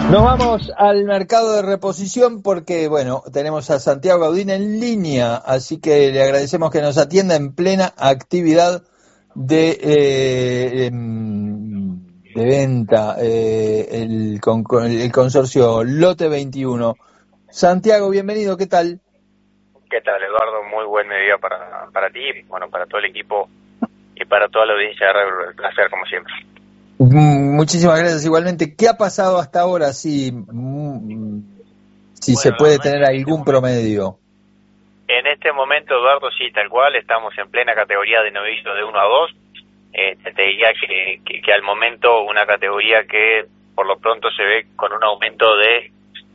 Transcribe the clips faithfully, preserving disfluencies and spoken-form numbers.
Nos vamos al mercado de reposición porque, bueno, tenemos a Santiago Gaudín en línea, así que le agradecemos que nos atienda en plena actividad de, eh, de venta, eh, el, con, el consorcio Lote veintiuno. Santiago, bienvenido, ¿qué tal? ¿Qué tal, Eduardo? Muy buen mediodía para, para ti, bueno, para todo el equipo y para toda la audiencia de Radio. Un placer, como siempre. Muchísimas gracias igualmente. ¿Qué ha pasado hasta ahora? Si, si bueno, se puede tener algún este promedio. En este momento, Eduardo, sí, tal cual, estamos en plena categoría de novillos de uno a dos. Eh, te diría que, que, que al momento una categoría que por lo pronto se ve con un aumento de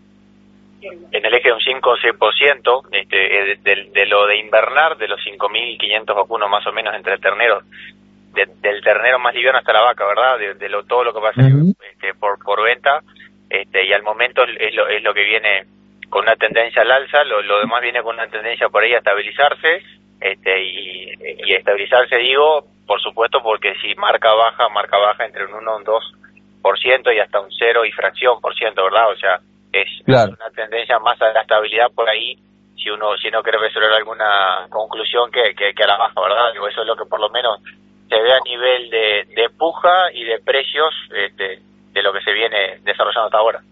en el eje de un cinco o seis por ciento este, de, de, de lo de invernar, de los cinco mil quinientos vacunos más o menos entre terneros. De, del ternero más liviano hasta la vaca, ¿verdad? De, de lo, todo lo que pasa uh-huh. este, por por venta, este y al momento es lo es lo que viene con una tendencia al alza, lo, lo demás viene con una tendencia por ahí a estabilizarse, este y, y estabilizarse digo, por supuesto, porque si marca baja, marca baja entre un uno y un dos por ciento y hasta un cero y fracción por ciento, ¿verdad? O sea, es claro. una tendencia más a la estabilidad por ahí, si uno si no quiere resolver alguna conclusión que, que, que a la baja, ¿verdad? Digo, eso es lo que por lo menos se ve a nivel de, de puja y de precios este, de lo que se viene desarrollando hasta ahora.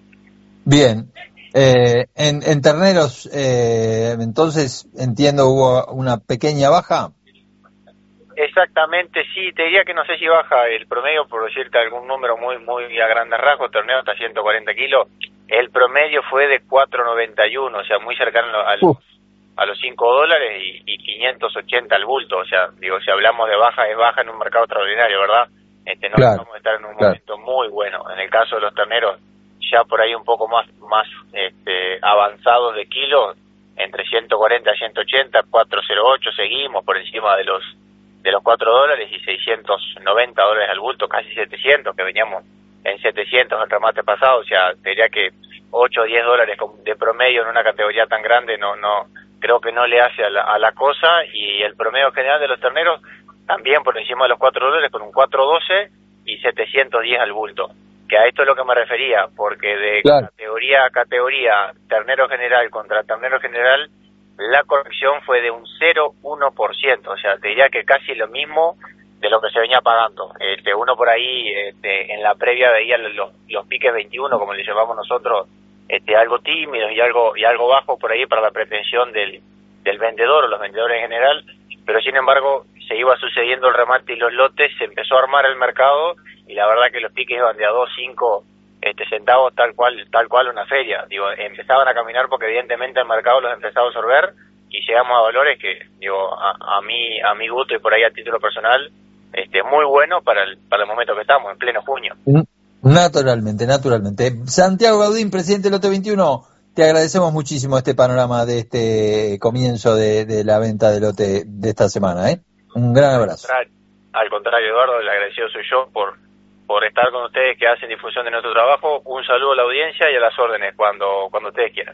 Bien. Eh, en, en terneros, eh, entonces, entiendo, hubo una pequeña baja. Exactamente, sí, te diría que no sé si baja el promedio, por decirte algún número muy muy a grandes rasgos, ternero hasta ciento cuarenta kilos, el promedio fue de cuatro noventa y uno, o sea, muy cercano al... Uh. a los cinco dólares y, y quinientos ochenta al bulto, o sea, digo, si hablamos de baja, es baja en un mercado extraordinario, ¿verdad? Este, no claro, vamos a estar en un claro. momento muy bueno. En el caso de los terneros, ya por ahí un poco más más este, avanzados de kilos, entre ciento cuarenta y ciento ochenta, cuatrocientos ocho, seguimos por encima de los de los cuatro dólares y seiscientos noventa dólares al bulto, casi setecientos, que veníamos en setecientos el remate pasado, o sea, diría que ocho o diez dólares de promedio en una categoría tan grande no no creo que no le hace a la, a la cosa, y el promedio general de los terneros también por encima de los cuatro dólares con un cuatro doce y setecientos diez al bulto, que a esto es lo que me refería, porque de claro. categoría a categoría, ternero general contra ternero general, la corrección fue de un cero coma uno por ciento, o sea, te diría que casi lo mismo de lo que se venía pagando. Este, uno por ahí, este, en la previa veía los, los piques veintiuno, como le llamamos nosotros, Este, algo tímidos y algo y algo bajo por ahí para la pretensión del, del vendedor o los vendedores en general, pero sin embargo se iba sucediendo el remate y los lotes, se empezó a armar el mercado y la verdad que los piques iban de a dos, cinco este, centavos tal cual tal cual una feria, digo, empezaban a caminar porque evidentemente el mercado los empezaba a absorber y llegamos a valores que, digo, a, a mí a mi gusto y por ahí a título personal, este, muy bueno para el, para el momento que estamos, en pleno junio. Mm. Naturalmente, naturalmente. Santiago Gaudín, presidente del Lote veintiuno, te agradecemos muchísimo este panorama de este comienzo de, de la venta de lote de esta semana, ¿eh? Un gran abrazo. Al contrario, al contrario, Eduardo, el agradecido soy yo por, por estar con ustedes que hacen difusión de nuestro trabajo. Un saludo a la audiencia y a las órdenes cuando, cuando ustedes quieran.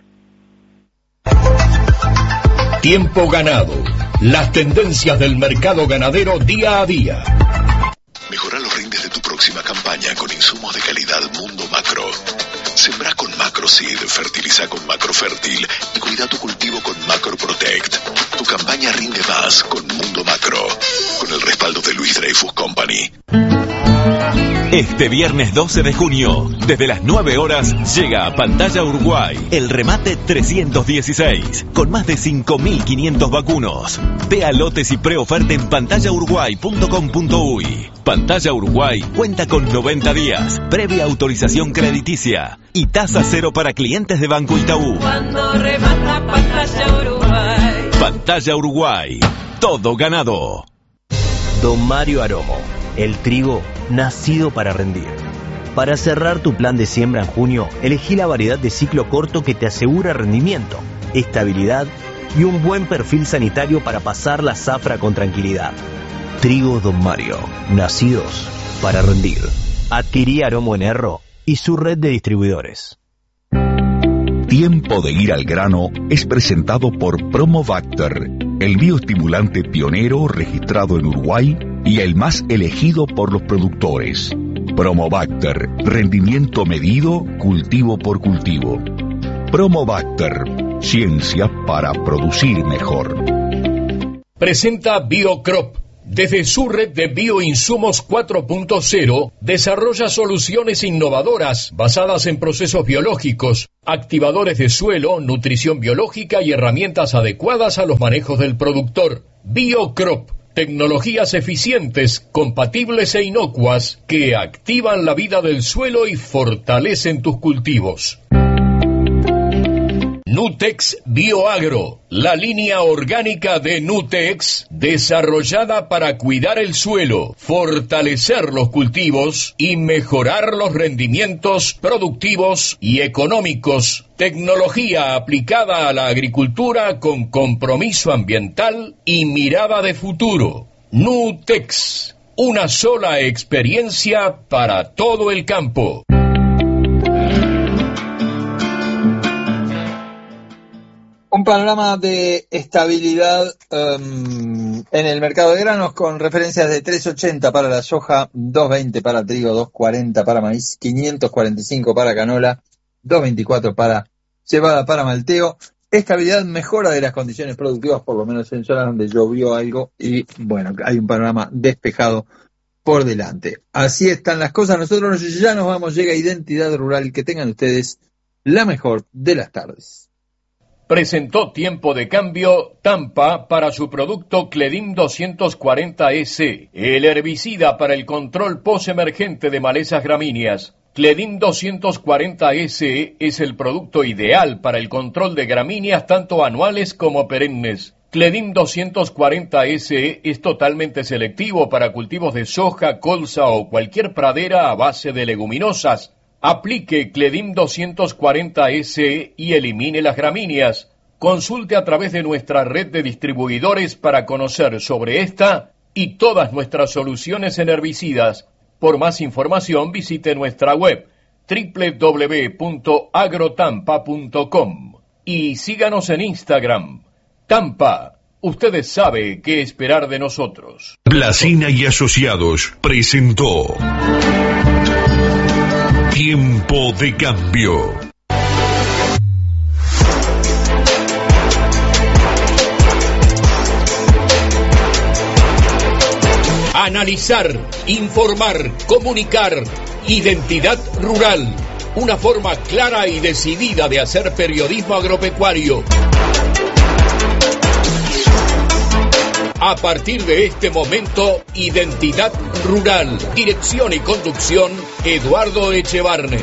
Tiempo ganado. Las tendencias del mercado ganadero día a día. Mejora los rindes de tu próxima campaña con insumos de calidad Mundo Macro. Sembrá con Macroseed, fertiliza con Macrofértil y cuida tu cultivo con Macro Protect. Tu campaña rinde más con Mundo Macro, con el respaldo de Luis Dreyfus Company. Este viernes doce de junio, desde las nueve horas, llega a Pantalla Uruguay el remate trescientos dieciséis, con más de cinco mil quinientos vacunos. Vea lotes y preoferta en pantalla uruguay punto com punto uy. Pantalla Uruguay cuenta con noventa días, previa autorización crediticia y tasa cero para clientes de Banco Itaú. Cuando remata Pantalla Uruguay. Pantalla Uruguay, todo ganado. Don Mario Aromo, el trigo nacido para rendir. Para cerrar tu plan de siembra en junio, elegí la variedad de ciclo corto que te asegura rendimiento, estabilidad y un buen perfil sanitario para pasar la zafra con tranquilidad. Trigo Don Mario, nacidos para rendir. Adquirí Aromo en Erro y su red de distribuidores. Tiempo de ir al grano es presentado por Promobacter, el bioestimulante pionero registrado en Uruguay y el más elegido por los productores. Promobacter, rendimiento medido, cultivo por cultivo. Promobacter, ciencia para producir mejor. Presenta Biocrop. Desde su red de bioinsumos cuatro punto cero, desarrolla soluciones innovadoras basadas en procesos biológicos, activadores de suelo, nutrición biológica y herramientas adecuadas a los manejos del productor. Biocrop, tecnologías eficientes, compatibles e inocuas que activan la vida del suelo y fortalecen tus cultivos. Nutex Bioagro, la línea orgánica de Nutex, desarrollada para cuidar el suelo, fortalecer los cultivos y mejorar los rendimientos productivos y económicos. Tecnología aplicada a la agricultura con compromiso ambiental y mirada de futuro. Nutex, una sola experiencia para todo el campo. Un panorama de estabilidad um, en el mercado de granos con referencias de tres ochenta para la soja, dos veinte para trigo, dos cuarenta para maíz, quinientos cuarenta y cinco para canola, dos veinticuatro para cebada, para malteo. Estabilidad, mejora de las condiciones productivas, por lo menos en zonas donde llovió algo y bueno, hay un panorama despejado por delante. Así están las cosas, nosotros ya nos vamos, llega Identidad Rural, que tengan ustedes la mejor de las tardes. Presentó Tiempo de Cambio Tampa para su producto Cledim doscientos cuarenta ese, el herbicida para el control postemergente de malezas gramíneas. Cledim doscientos cuarenta ese es el producto ideal para el control de gramíneas tanto anuales como perennes. Cledim doscientos cuarenta ese es totalmente selectivo para cultivos de soja, colza o cualquier pradera a base de leguminosas. Aplique Cledim doscientos cuarenta ese y elimine las gramíneas. Consulte a través de nuestra red de distribuidores para conocer sobre esta y todas nuestras soluciones en herbicidas. Por más información visite nuestra web doble u doble u doble u punto agrotampa punto com y síganos en Instagram. Tampa, ustedes saben qué esperar de nosotros. Placina y Asociados presentó Tiempo de Cambio. Analizar, informar, comunicar. Identidad Rural. Una forma clara y decidida de hacer periodismo agropecuario. A partir de este momento, Identidad Rural. Dirección y conducción, Eduardo Echevarne.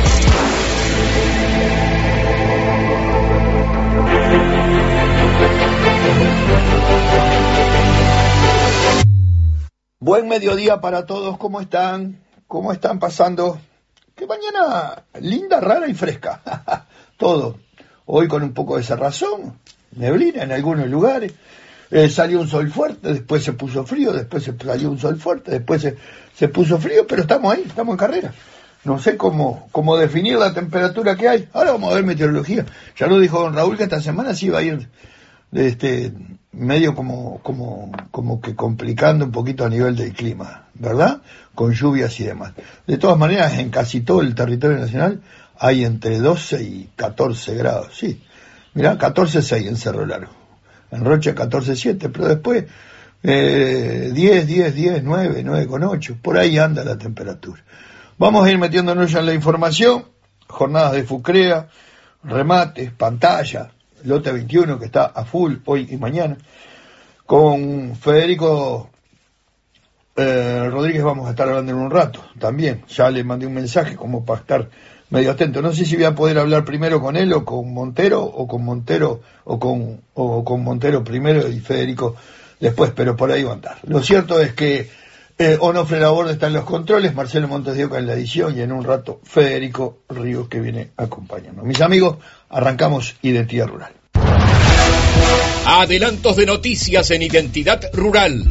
Buen mediodía para todos, ¿cómo están? ¿Cómo están pasando? Qué mañana linda, rara y fresca. Todo. Hoy con un poco de cerrazón, neblina en algunos lugares. Eh, salió un sol fuerte, después se puso frío, después se salió un sol fuerte, después se, se puso frío, pero estamos ahí, estamos en carrera. No sé cómo, cómo definir la temperatura que hay. Ahora vamos a ver meteorología. Ya lo dijo don Raúl que esta semana sí va a ir este, medio como, como, como que complicando un poquito a nivel del clima, ¿verdad? Con lluvias y demás. De todas maneras, en casi todo el territorio nacional hay entre doce y catorce grados, sí. Mirá, catorce seis en Cerro Largo. En Rocha catorce siete, pero después eh, diez, diez, diez, nueve, nueve con ocho, por ahí anda la temperatura. Vamos a ir metiéndonos ya en la información, jornadas de Fucrea, remates, pantalla, lote veintiuno que está a full hoy y mañana. Con Federico eh, Rodríguez vamos a estar hablando en un rato también, ya le mandé un mensaje como para estar medio atento. No sé si voy a poder hablar primero con él o con Montero, o con Montero, o con, o con Montero primero y Federico después, pero por ahí va a andar. Lo cierto es que eh, Onofre Laborde está en los controles, Marcelo Montes de Oca en la edición y en un rato Federico Ríos que viene acompañando. Mis amigos, arrancamos Identidad Rural. Adelantos de noticias en Identidad Rural.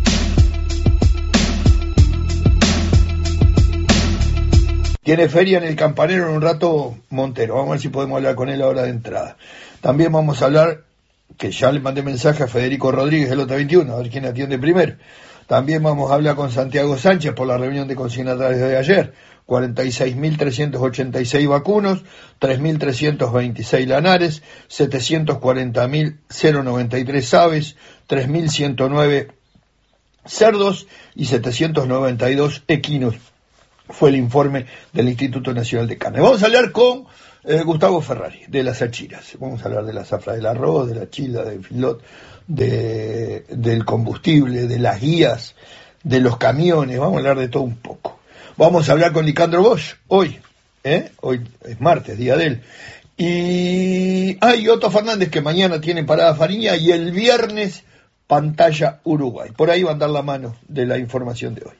Tiene feria en el Campanero en un rato Montero. Vamos a ver si podemos hablar con él ahora de entrada. También vamos a hablar, que ya le mandé mensaje a Federico Rodríguez del lote veintiuno, a ver quién atiende primero. También vamos a hablar con Santiago Sánchez por la reunión de consignatarios de ayer. cuarenta y seis mil trescientos ochenta y seis vacunos, tres mil trescientos veintiséis lanares, setecientos cuarenta mil noventa y tres aves, tres mil ciento nueve cerdos y setecientos noventa y dos equinos. Fue el informe del Instituto Nacional de Carne. Vamos a hablar con eh, Gustavo Ferrari, de las achiras. Vamos a hablar de la zafra del arroz, de la chila, del filot, de, del combustible, de las guías, de los camiones. Vamos a hablar de todo un poco. Vamos a hablar con Nicandro Bosch, hoy. ¿eh? Hoy es martes, día de él. Y hay Otto Fernández, que mañana tiene parada Fariña, y el viernes Pantalla Uruguay. Por ahí va a dar la mano de la información de hoy.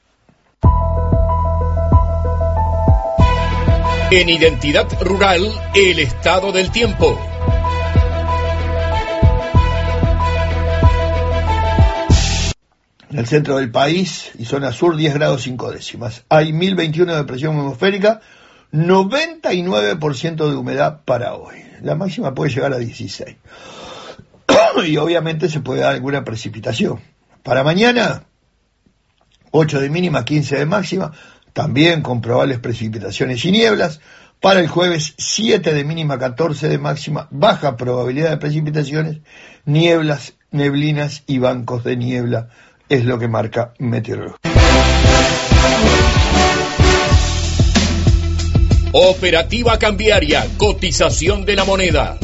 En Identidad Rural, el estado del tiempo. En el centro del país y zona sur, diez grados cinco décimas. Hay mil veintiuno de presión atmosférica, noventa y nueve por ciento de humedad para hoy. La máxima puede llegar a dieciséis. Y obviamente se puede dar alguna precipitación. Para mañana, ocho de mínima, quince de máxima, también con probables precipitaciones y nieblas. Para el jueves, siete de mínima, catorce de máxima, baja probabilidad de precipitaciones, nieblas, neblinas y bancos de niebla, es lo que marca Meteorología. Operativa cambiaria, cotización de la moneda.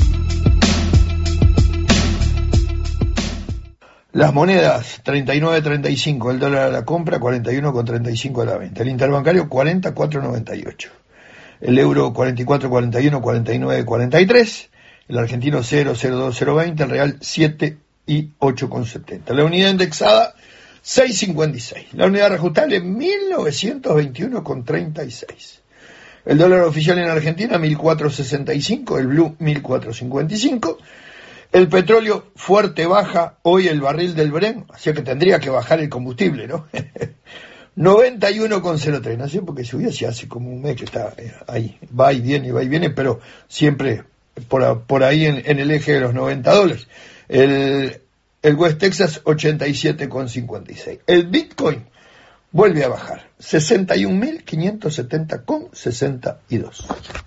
Las monedas, treinta y nueve treinta y cinco el dólar a la compra, cuarenta y uno treinta y cinco a la venta. El interbancario, cuarenta cuatro noventa y ocho. El euro, cuarenta y cuatro cuarenta y uno, cuarenta y nueve cuarenta y tres. El argentino, cero cero dos cero veinte. El real, siete y ocho setenta. La unidad indexada, seis cincuenta y seis. La unidad reajustable, mil novecientos veintiuno treinta y seis. El dólar oficial en Argentina, mil cuatrocientos sesenta y cinco. El blue, mil cuatrocientos cincuenta y cinco. El petróleo fuerte baja hoy el barril del Brent, así que tendría que bajar el combustible, ¿no? noventa y uno cero tres, no sé por qué subió, si hace como un mes que está ahí, va y viene, va y viene, pero siempre por, por ahí en, en el eje de los noventa dólares. El, el West Texas, ochenta y siete cincuenta y seis. El Bitcoin vuelve a bajar, sesenta y un mil quinientos setenta sesenta y dos.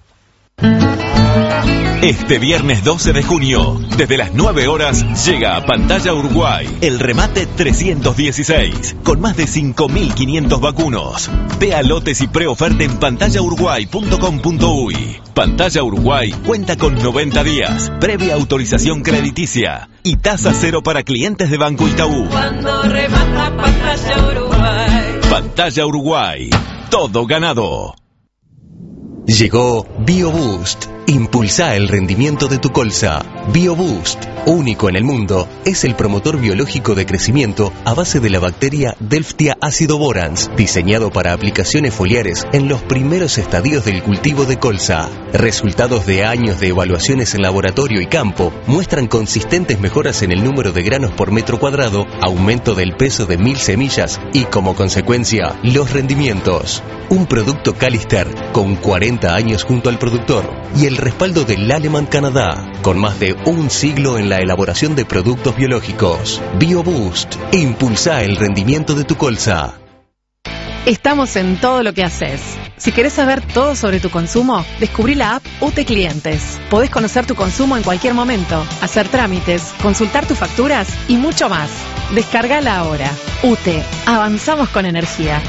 Este viernes doce de junio, desde las nueve horas, llega a Pantalla Uruguay el remate trescientos dieciséis, con más de cinco mil quinientos vacunos. Vea lotes y preoferta en pantalla uruguay punto com punto uy. Pantalla Uruguay cuenta con noventa días, previa autorización crediticia y tasa cero para clientes de Banco Itaú. Cuando remata Pantalla Uruguay. Pantalla Uruguay, todo ganado. Llegó BioBoost. Impulsa el rendimiento de tu colza. BioBoost, único en el mundo, es el promotor biológico de crecimiento a base de la bacteria Delftia acidoborans, diseñado para aplicaciones foliares en los primeros estadios del cultivo de colza. Resultados de años de evaluaciones en laboratorio y campo muestran consistentes mejoras en el número de granos por metro cuadrado, aumento del peso de mil semillas y, como consecuencia, los rendimientos. Un producto Calister con cuarenta años junto al productor y el respaldo del Aleman Canadá, con más de un siglo en la elaboración de productos biológicos. BioBoost, impulsa el rendimiento de tu colza. Estamos en todo lo que haces. Si querés saber todo sobre tu consumo, descubrí la app U T E Clientes. Podés conocer tu consumo en cualquier momento, hacer trámites, consultar tus facturas y mucho más. Descargala ahora. U T E, avanzamos con energía.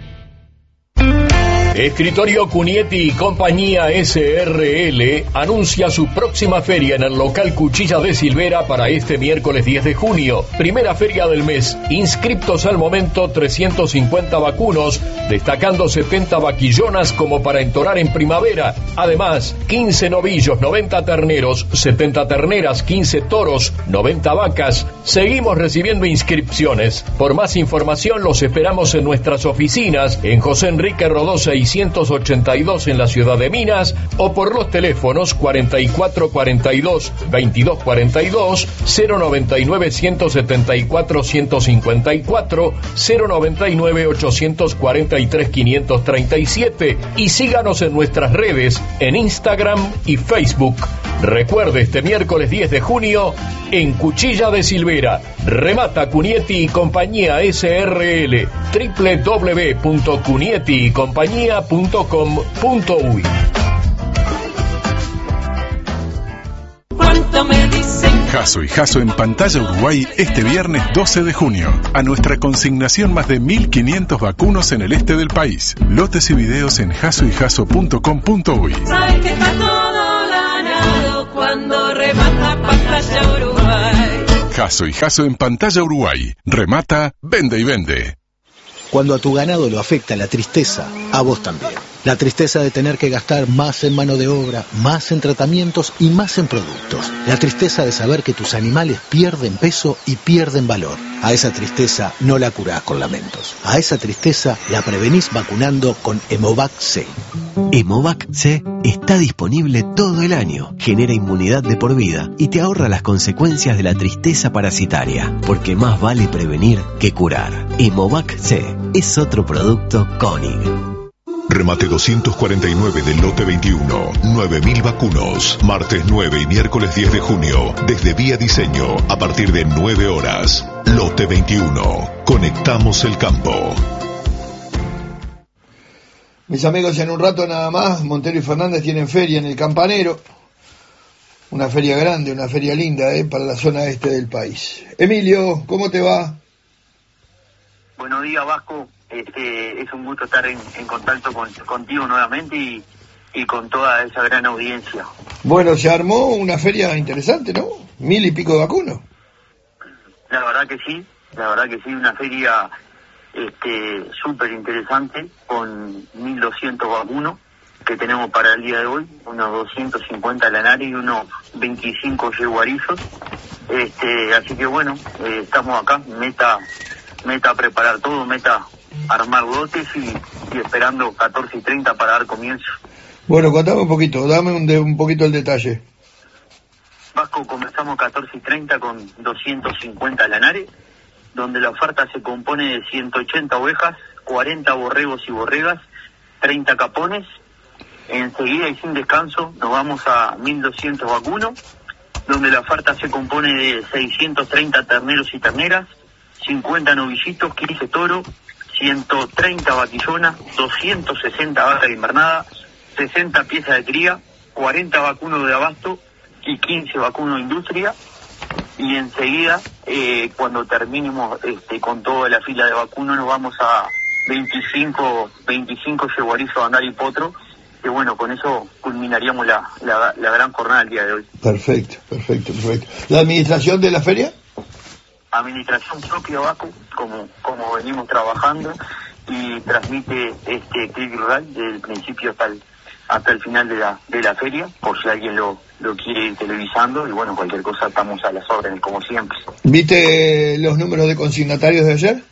Escritorio Cunietti y Compañía S R L anuncia su próxima feria en el local Cuchilla de Silvera para este miércoles diez de junio. Primera feria del mes. Inscriptos al momento trescientos cincuenta vacunos, destacando setenta vaquillonas como para entorar en primavera. Además, quince novillos, noventa terneros, setenta terneras, quince toros, noventa vacas. Seguimos recibiendo inscripciones. Por más información los esperamos en nuestras oficinas en José Enrique Rodó seiscientos ochenta y dos en la ciudad de Minas o por los teléfonos cuarenta y cuatro cuarenta y dos veintidós cuarenta y dos, cero noventa y nueve ciento setenta y cuatro ciento cincuenta y cuatro, cero noventa y nueve ochocientos cuarenta y tres quinientos treinta y siete y síganos en nuestras redes en Instagram y Facebook. Recuerde este miércoles diez de junio en Cuchilla de Silvera. Remata Cunietti y Compañía S R L. doble u doble u doble u punto cunietti y compañía punto com punto uy. ¿Cuánto me dicen? Jasso y Jasso en Pantalla Uruguay este viernes doce de junio. A nuestra consignación más de mil quinientos vacunos en el este del país. Lotes y videos en jasso y jasso punto com punto uy. Sabes que está todo ganado cuando remata Pantalla Uruguay. Jasso y Jasso en Pantalla Uruguay. Remata, vende y vende. Cuando a tu ganado lo afecta la tristeza, a vos también. La tristeza de tener que gastar más en mano de obra, más en tratamientos y más en productos. La tristeza de saber que tus animales pierden peso y pierden valor. A esa tristeza no la curás con lamentos. A esa tristeza la prevenís vacunando con Hemovac C. Hemovac C está disponible todo el año, genera inmunidad de por vida y te ahorra las consecuencias de la tristeza parasitaria, porque más vale prevenir que curar. Hemovac C es otro producto Koenig. Remate doscientos cuarenta y nueve del lote veintiuno, nueve mil vacunos, martes nueve y miércoles diez de junio, desde Vía Diseño, a partir de nueve horas. Lote veintiuno, conectamos el campo. Mis amigos, en un rato nada más, Montero y Fernández tienen feria en el Campanero. Una feria grande, una feria linda, ¿eh? Para la zona este del país. Emilio, ¿cómo te va? Buenos días, Vasco. Este, es un gusto estar en, en contacto con, contigo nuevamente y, y con toda esa gran audiencia. Bueno, se armó una feria interesante, ¿no? Mil y pico de vacunos. La verdad que sí, la verdad que sí, una feria este súper interesante con mil doscientos vacunos que tenemos para el día de hoy, unos doscientos cincuenta lanares y unos veinticinco yeguarizos. Este, así que bueno, eh, estamos acá, meta, meta a preparar todo, meta armar lotes y, y esperando catorce y treinta para dar comienzo. Bueno, contame un poquito, dame un, de, un poquito el detalle. Vasco, comenzamos catorce y treinta con doscientos cincuenta lanares, donde la oferta se compone de ciento ochenta ovejas, cuarenta borregos y borregas, treinta capones. Enseguida y sin descanso nos vamos a mil doscientos vacunos, donde la oferta se compone de seiscientos treinta terneros y terneras, cincuenta novillitos, quince toros, ciento treinta vaquillonas, doscientos sesenta vacas de invernada, sesenta piezas de cría, cuarenta vacunos de abasto y quince vacunos de industria. Y enseguida, eh, cuando terminemos este, con toda la fila de vacunos, nos vamos a veinticinco, veinticinco yeguarizos de andar y potro, que bueno, con eso culminaríamos la, la, la gran jornada del día de hoy. Perfecto, perfecto, perfecto. ¿La administración de la feria? Administración propia, Vasco, como como venimos trabajando, y transmite este Click Rural desde el principio hasta el hasta el final de la de la feria, por si alguien lo lo quiere ir televisando, y bueno, cualquier cosa estamos a las órdenes como siempre. ¿Viste los números de consignatarios de ayer?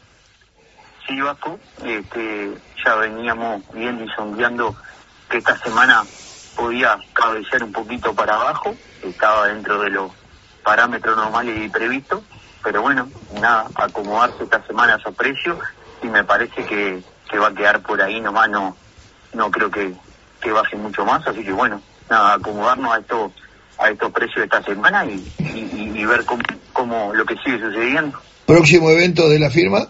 Sí, Vasco, este, ya veníamos viendo y sondeando que esta semana podía cabecear un poquito para abajo, estaba dentro de los parámetros normales y previstos, pero bueno, nada, acomodarse esta semana a esos precios, y me parece que, que va a quedar por ahí nomás, no no creo que, que baje mucho más, así que bueno, nada, acomodarnos a estos a estos precios de esta semana y, y, y ver cómo, cómo lo que sigue sucediendo. ¿Próximo evento de la firma?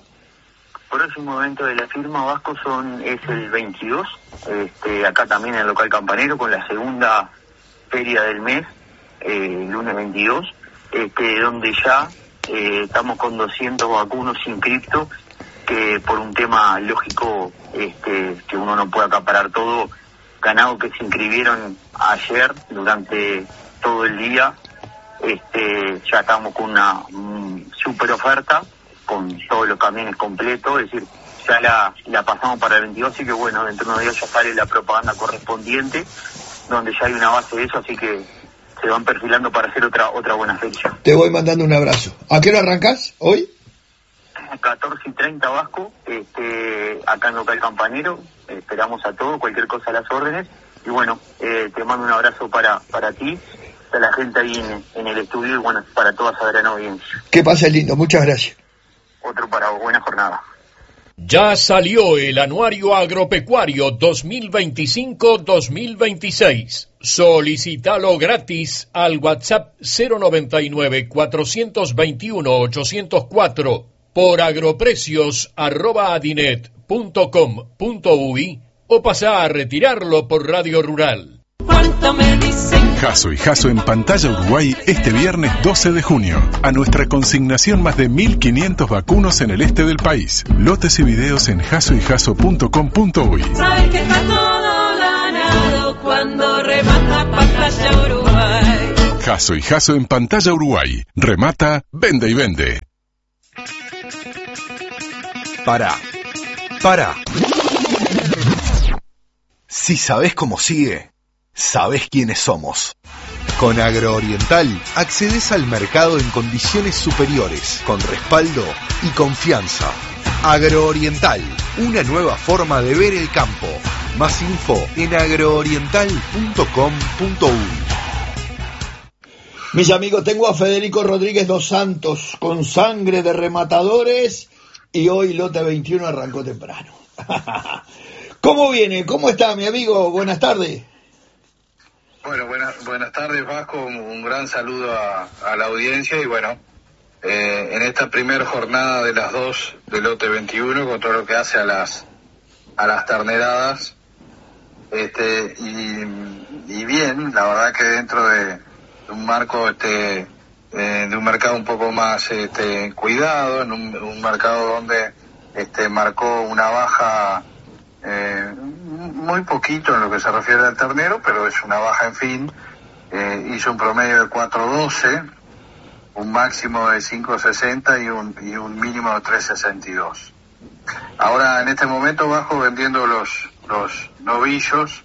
Próximo evento de la firma, Vasco, son es el veintidós, este, acá también en el local Campanero, con la segunda feria del mes, eh, el lunes veintidós, este, donde ya eh, estamos con doscientos vacunos inscriptos, que por un tema lógico, este, que uno no puede acaparar todo, ganado que se inscribieron ayer durante todo el día, este, ya estamos con una um, super oferta, con todos los camiones completos, es decir, ya la, la pasamos para el veintidós, así que bueno, dentro de unos días ya sale la propaganda correspondiente, donde ya hay una base de eso, así que se van perfilando para hacer otra otra buena fecha. Te voy mandando un abrazo. ¿A qué hora arrancás hoy? catorce y treinta, Vasco, este, acá en local Campanero, esperamos a todos, cualquier cosa a las órdenes, y bueno, eh, te mando un abrazo para para ti, para la gente ahí en, en el estudio, y bueno, para toda esa gran audiencia. Que pase lindo, muchas gracias. Otro para vos, buena jornada. Ya salió el Anuario Agropecuario dos mil veinticinco dos mil veintiséis. Solicítalo gratis al WhatsApp cero noventa y nueve, cuatrocientos veintiuno, ochocientos cuatro por agroprecios arroba adinet punto com punto uy o pasá a retirarlo por Radio Rural. ¿Cuánto me dicen? Jasso y Jasso en Pantalla Uruguay este viernes doce de junio. A nuestra consignación más de mil quinientos vacunos en el este del país. Lotes y videos en jasso y jasso punto com punto uy. Sabes que está todo ganado cuando remata Pantalla Uruguay. Jasso y Jasso en Pantalla Uruguay. Remata, vende y vende. Pará. Pará. Si sabés cómo sigue, sabés quiénes somos. Con Agrooriental accedes al mercado en condiciones superiores, con respaldo y confianza. Agrooriental, una nueva forma de ver el campo. Más info en agrooriental punto com punto uy. Mis amigos, tengo a Federico Rodríguez dos Santos con sangre de rematadores y hoy Lote veintiuno arrancó temprano. ¿Cómo viene? ¿Cómo está, mi amigo? Buenas tardes. Bueno, buenas, buenas tardes, Vasco. Un, un gran saludo a, a la audiencia y bueno, eh, en esta primera jornada de las dos del Lote veintiuno, con todo lo que hace a las a las terneradas, este y, y bien, la verdad que dentro de un marco este eh, de un mercado un poco más este cuidado, en un, un mercado donde este marcó una baja eh, muy poquito en lo que se refiere al ternero, pero es una baja en fin, eh, hizo un promedio de cuatro doce, un máximo de cinco sesenta y un, y un mínimo de tres sesenta y dos. Ahora en este momento bajo vendiendo los los novillos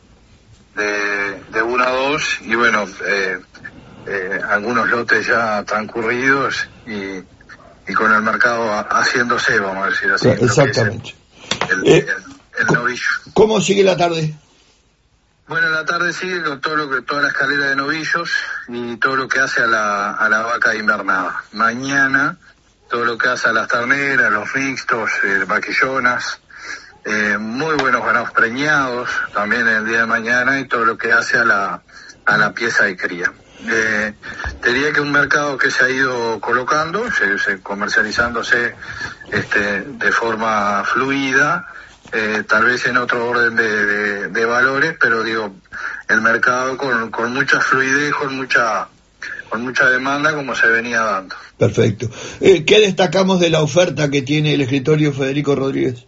de, de uno a dos y bueno, eh, eh, algunos lotes ya transcurridos y, y con el mercado haciéndose, vamos a decir así. Exactamente. El, eh, el, el novillo. ¿Cómo sigue la tarde? Bueno, la tarde sigue con todo lo que, toda la escalera de novillos y todo lo que hace a la, a la vaca invernada. Mañana, todo lo que hace a las terneras, los mixtos, eh, vaquillonas, eh, muy buenos ganados preñados también el día de mañana y todo lo que hace a la, a la pieza de cría. Eh, te diría que un mercado que se ha ido colocando, se, se comercializándose este, de forma fluida, eh, tal vez en otro orden de, de, de valores, pero digo, el mercado con, con mucha fluidez, con mucha con mucha demanda como se venía dando. Perfecto. Eh, ¿Qué destacamos de la oferta que tiene el escritorio Federico Rodríguez?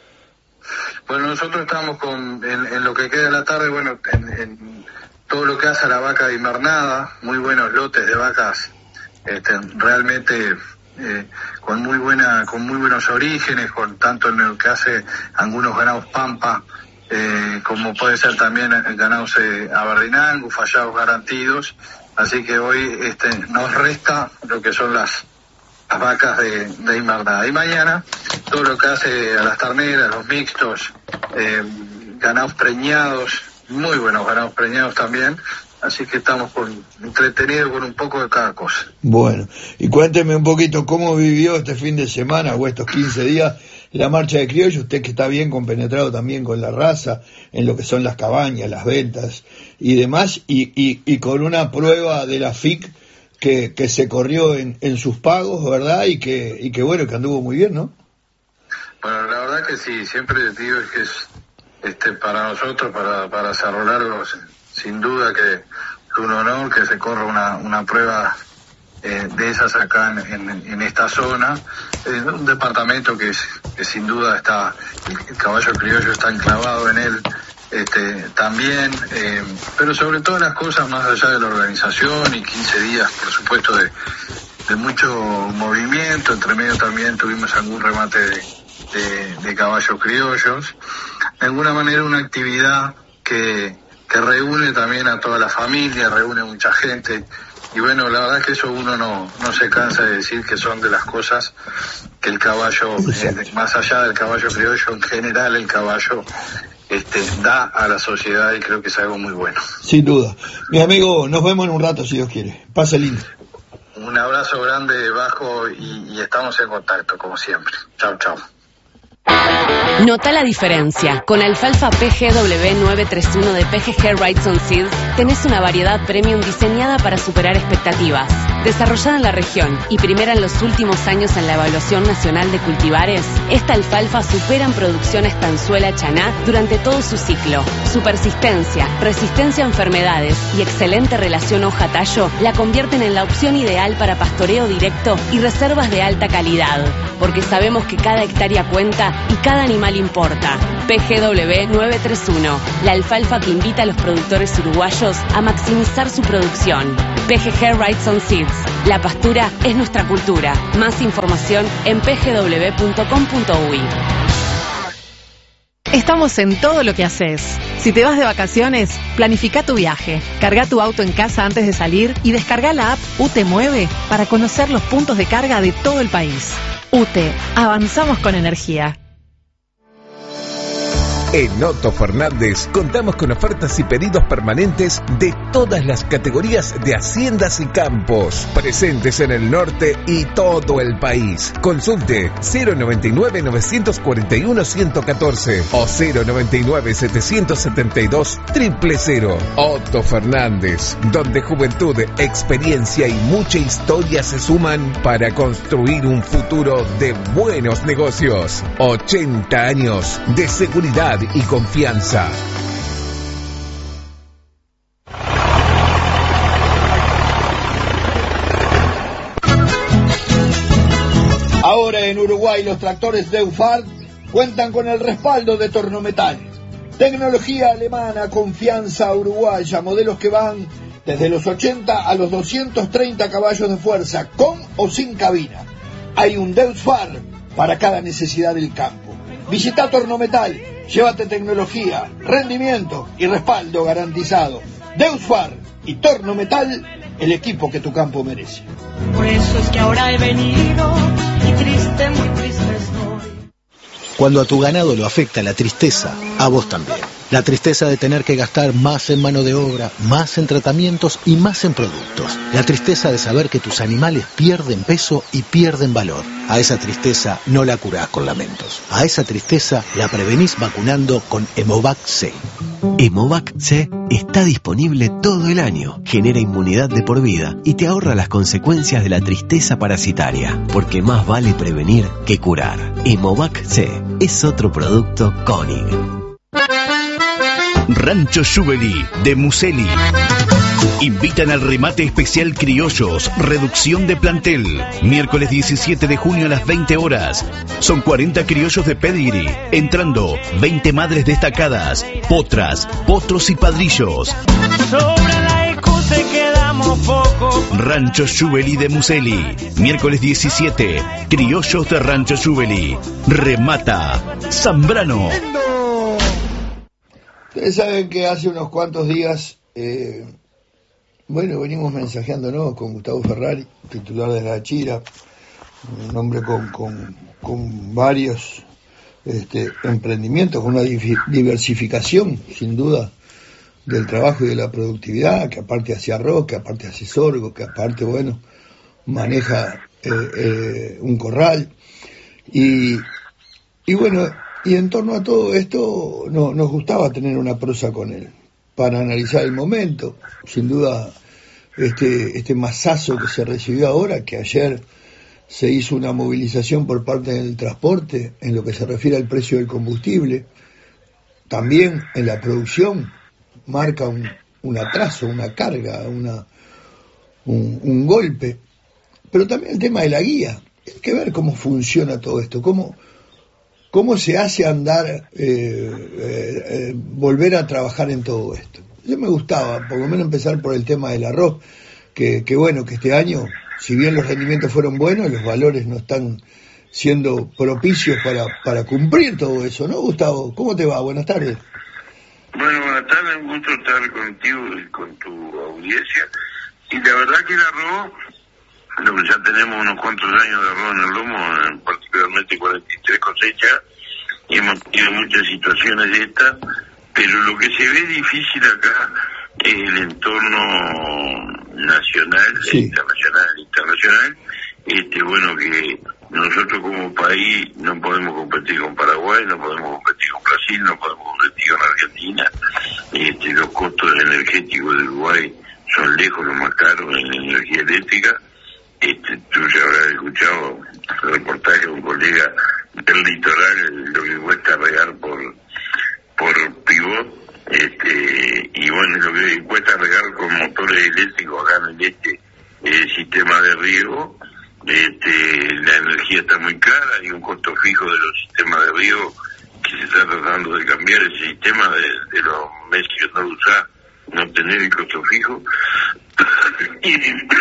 Bueno, nosotros estamos con en, en lo que queda de la tarde, bueno, en, en todo lo que hace a la vaca de invernada, muy buenos lotes de vacas, este, realmente eh, con muy buena, con muy buenos orígenes, con tanto en lo que hace algunos ganados pampa, eh, como puede ser también ganados eh, aberdinangus, fallados garantidos, así que hoy este, nos resta lo que son las las vacas de, de invernada. Y mañana todo lo que hace a las terneras, los mixtos, eh, ganados preñados, muy buenos ganados preñados también, así que estamos con, entretenidos con un poco de cada cosa. Bueno, y cuénteme un poquito cómo vivió este fin de semana o estos quince días la marcha de criollo, usted que está bien compenetrado también con la raza, en lo que son las cabañas, las ventas y demás, y, y, y con una prueba de la F I C que, que se corrió en, en sus pagos, ¿verdad? Y que, y que bueno, que anduvo muy bien, ¿no? Bueno, la verdad que sí, siempre digo que es este para nosotros, para, para Cerro Largo, sin duda que es un honor que se corra una, una prueba eh, de esas acá en, en, en esta zona, en un departamento que, es, que sin duda está, el, el caballo criollo está enclavado en él, este, también, eh, pero sobre todas las cosas, más allá de la organización y quince días, por supuesto, de, de mucho movimiento, entre medio también tuvimos algún remate de, de, de caballos criollos, de alguna manera una actividad que, que reúne también a toda la familia, reúne mucha gente, y bueno, la verdad es que eso uno no, no se cansa de decir que son de las cosas que el caballo, eh, más allá del caballo criollo, en general el caballo este, da a la sociedad y creo que es algo muy bueno. Sin duda. Mi amigo, nos vemos en un rato si Dios quiere. Pase lindo. Un abrazo grande, Bajo, y, y estamos en contacto, como siempre. Chau, chau. Nota la diferencia. Con alfalfa P G W nueve treinta y uno de P G G Wrightson Seeds tenés una variedad premium diseñada para superar expectativas. Desarrollada en la región y primera en los últimos años en la evaluación nacional de cultivares, esta alfalfa supera en producción a estanzuela chaná durante todo su ciclo. Su persistencia, resistencia a enfermedades y excelente relación hoja-tallo la convierten en la opción ideal para pastoreo directo y reservas de alta calidad. Porque sabemos que cada hectárea cuenta y cada animal importa. P G W nueve treinta y uno, la alfalfa que invita a los productores uruguayos a maximizar su producción. P G G Wrightson Seeds, la pastura es nuestra cultura. Más información en p g w punto com punto u y. Estamos en todo lo que haces. Si te vas de vacaciones, planifica tu viaje. Carga tu auto en casa antes de salir y descarga la app U T Mueve para conocer los puntos de carga de todo el país. U T, avanzamos con energía. En Otto Fernández contamos con ofertas y pedidos permanentes de todas las categorías de haciendas y campos, presentes en el norte y todo el país. Consulte cero noventa y nueve, novecientos cuarenta y uno, ciento catorce o cero noventa y nueve, setecientos setenta y dos, cero cero cero. Otto Fernández, donde juventud, experiencia y mucha historia se suman para construir un futuro de buenos negocios. ochenta años de seguridad y confianza. Ahora en Uruguay los tractores Deufart cuentan con el respaldo de Tornometal. Tecnología alemana, confianza uruguaya, modelos que van desde los ochenta a los doscientos treinta caballos de fuerza, con o sin cabina. Hay un Deufart para cada necesidad del campo. Visita Tornometal, llévate tecnología, rendimiento y respaldo garantizado. Deusfar y Tornometal, el equipo que tu campo merece. Por eso es que ahora he venido y triste, muy triste estoy. Cuando a tu ganado lo afecta la tristeza, a vos también. La tristeza de tener que gastar más en mano de obra, más en tratamientos y más en productos. La tristeza de saber que tus animales pierden peso y pierden valor. A esa tristeza no la curás con lamentos. A esa tristeza la prevenís vacunando con Hemovac C. Hemovac C está disponible todo el año, genera inmunidad de por vida y te ahorra las consecuencias de la tristeza parasitaria, porque más vale prevenir que curar. Hemovac C es otro producto Koenig. Rancho Juvely de Museli invitan al remate especial Criollos, reducción de plantel, miércoles diecisiete de junio a las veinte horas. Son cuarenta criollos de pedigree, entrando veinte madres destacadas, potras, potros y padrillos. Sobre la excusa y quedamos poco. Rancho Juvely de Museli, miércoles diecisiete, Criollos de Rancho Juvely. Remata Zambrano. Ustedes saben que hace unos cuantos días, eh, bueno, venimos mensajeándonos con Gustavo Ferrari, titular de La Chira, un hombre con, con, con varios este, emprendimientos, con una diversificación, sin duda, del trabajo y de la productividad, que aparte hace arroz, que aparte hace sorgo, que aparte, bueno, maneja eh, eh, un corral. Y, y bueno... Y en torno a todo esto no, nos gustaba tener una prosa con él, para analizar el momento. Sin duda, este, este masazo que se recibió ahora, que ayer se hizo una movilización por parte del transporte en lo que se refiere al precio del combustible, también en la producción, marca un, un atraso, una carga, una, un, un golpe. Pero también el tema de la guía. Hay que ver cómo funciona todo esto, cómo... ¿Cómo se hace andar, eh, eh, eh, volver a trabajar en todo esto? Yo me gustaba, por lo menos empezar por el tema del arroz, que, que bueno, que este año, si bien los rendimientos fueron buenos, los valores no están siendo propicios para, para cumplir todo eso, ¿no, Gustavo? ¿Cómo te va? Buenas tardes. Bueno, buenas tardes, un gusto estar contigo y con tu audiencia. Y la verdad que el arroz, bueno, ya tenemos unos cuantos años de arroz en el lomo, particularmente cuarenta y tres cosechas, y hemos tenido muchas situaciones de estas, pero lo que se ve difícil acá es el entorno nacional, sí. internacional, internacional, este, bueno, que nosotros como país no podemos competir con Paraguay, no podemos competir con Brasil, no podemos competir con Argentina. Este, los costos energéticos de Uruguay son lejos los más caros en energía eléctrica. Este, tú ya habrás escuchado el reportaje de un colega del litoral, lo que cuesta regar por por pivot, este, y bueno, lo que cuesta regar con motores eléctricos acá en el este, el sistema de riego. Este, la energía está muy cara, hay un costo fijo de los sistemas de riego que se está tratando de cambiar ese sistema de, de los meses que no lo usás, no tener el costo fijo. y,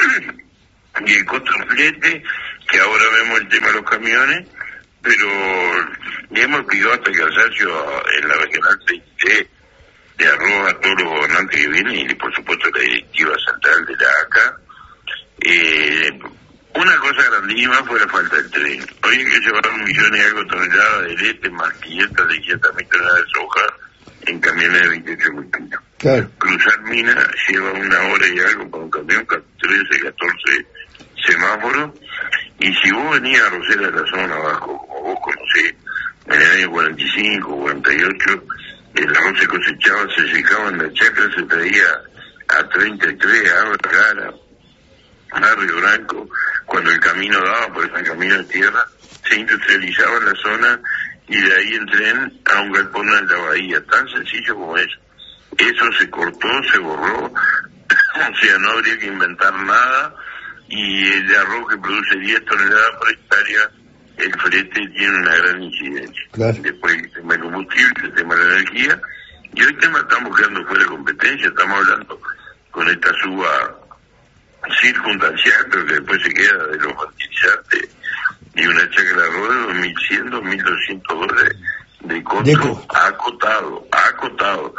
y el costo de flete, que ahora vemos el tema de los camiones, pero le hemos pedido hasta el cansancio en la regional treinta de arroz a todos los gobernantes que vienen y por supuesto la directiva central de la A C A. Eh, una cosa grandísima fue la falta del tren. Hoy hay que llevar un millón y algo de toneladas de leche más quinientas, seiscientas mil toneladas de soja en camiones de veintiocho mil kilos. Claro. Cruzar Minas lleva una hora y algo para un camión, trece, catorce semáforos, y si vos venías a Rosera de la zona abajo, como vos conocés, en el año cuarenta y cinco, cuarenta y ocho, el arroz se cosechaba, se secaba en la chacra, se traía a treinta y tres, a Vergara, a Río Branco, cuando el camino daba por ese camino de tierra, se industrializaba en la zona y de ahí en tren a un galpón en la bahía, tan sencillo como eso. Eso se cortó, se borró, o sea, no habría que inventar nada, y el arroz que produce diez toneladas por hectárea, el flete tiene una gran incidencia. Claro. Después el tema del combustible, el tema de la energía, y hoy tema estamos quedando fuera de competencia, estamos hablando con esta suba circunstancial, pero que después se queda de los fertilizantes, y una chacra de arroz de dos mil cien, dos mil doscientos dólares de costo Deco. acotado, acotado.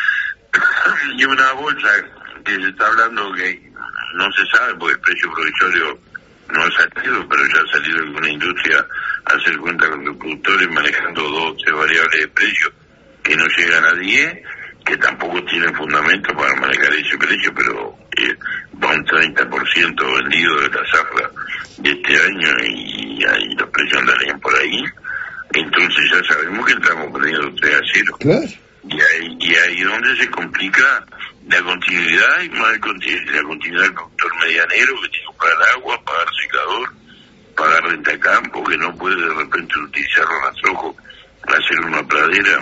Y una bolsa que se está hablando que no se sabe porque el precio provisorio no ha salido, pero ya ha salido alguna industria a hacer cuenta con los productores manejando dos o tres variables de precio que no llegan a diez, que tampoco tienen fundamento para manejar ese precio, pero eh, va un treinta por ciento vendido de la zafra de este año y, y los precios andarían por ahí. Entonces ya sabemos que estamos perdiendo tres a cero. Claro. Y ahí, y ahí donde se complica la continuidad y más el, la continuidad del productor medianero que tiene que pagar agua, pagar secador, pagar renta campo, que no puede de repente utilizar los rastrojos para hacer una pradera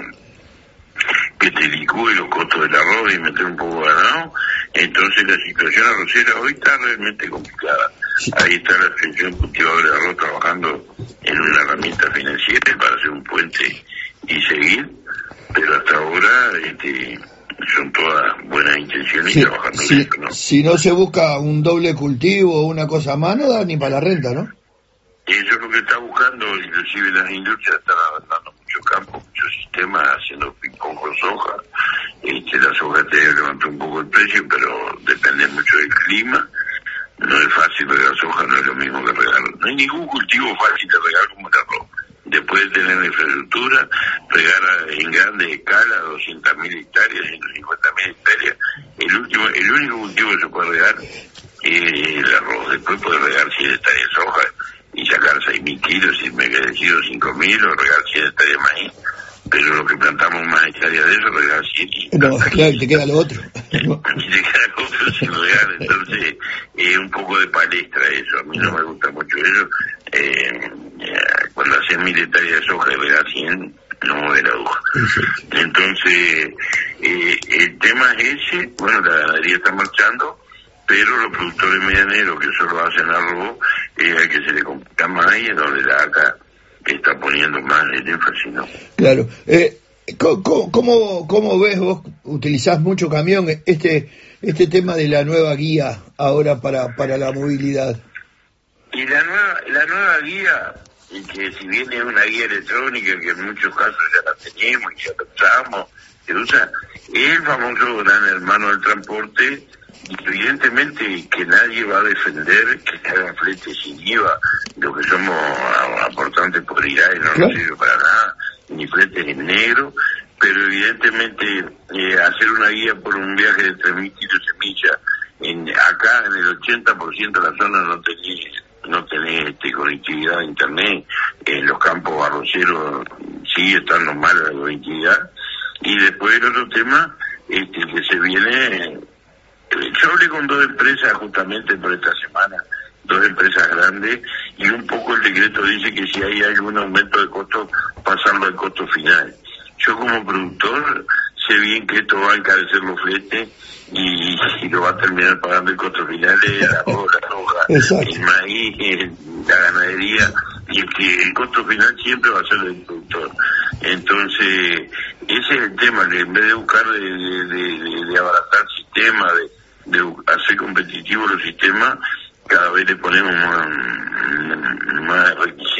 que te licúe los costos del arroz y meter un poco de ganado. Entonces la situación arrocera hoy está realmente complicada. Sí. Ahí está la Asociación Cultivadora de Arroz trabajando en una herramienta financiera para hacer un puente y seguir, pero hasta ahora este, son todas buenas intenciones sí, trabajando sí, en esto, ¿no? Si no se busca un doble cultivo o una cosa más, no da ni para la renta, ¿no? Eso es lo que está buscando, inclusive las industrias están adaptando muchos campos, muchos sistemas, haciendo ping-pong con soja. Este, la soja te levantó un poco el precio, pero depende mucho del clima. No es fácil regar soja, no es lo mismo que regar. No hay ningún cultivo fácil de regar como el arroz. Después de tener la infraestructura, regar en grande escala, doscientas mil hectáreas, ciento cincuenta mil hectáreas. El último, el único cultivo que se puede regar es el arroz. Después puede regar cien hectáreas de soja y sacar seis mil kilos, y me quedé decido cinco mil, o regar cien hectáreas de maíz. Pero lo que plantamos más hectáreas de eso, regar cien y... No, claro, te queda lo otro. Y te queda lo otro sin regar, entonces es eh, un poco de palestra eso. A mí no me gusta mucho eso. Eh, cuando haces mil hectáreas de soja y regar cien, no mueve la aguja. Entonces, eh, el tema es ese. Bueno, la ganadería está marchando, pero los productores medianeros que solo hacen arroz, eh, al que se le complica más y es donde la A C A está poniendo más el énfasis, ¿no? Claro. Eh, ¿cómo, cómo, ¿Cómo ves vos, utilizás mucho camión, este este tema de la nueva guía ahora para, para la movilidad? Y la nueva, la nueva guía, que si bien es una guía electrónica, que en muchos casos ya la tenemos y ya la usamos, se usa, es el famoso gran hermano del transporte. Evidentemente que nadie va a defender que se hagan fletes sin I V A, lo que somos aportantes por I R A E no nos sirve para nada, ni fletes en negro, pero evidentemente eh, hacer una guía por un viaje de tres mil kilos de semilla, en, acá en el ochenta por ciento de la zona no tenía no tenés este, conectividad a internet, en los campos arroceros sigue estando mal la conectividad. Y después el otro tema este, que se viene, yo hablé con dos empresas justamente por esta semana, dos empresas grandes, y un poco el decreto dice que si hay algún aumento de costo, pasarlo al costo final. Yo como productor sé bien que esto va a encarecer los fletes y, y lo va a terminar pagando el costo final de la arroz, la soja, el maíz, la ganadería, y el, que el costo final siempre va a ser del productor. Entonces, ese es el tema, que en vez de buscar de, de, de, de abaratar el sistema, de, de hacer competitivos los sistemas, cada vez le ponemos más, más requisitos.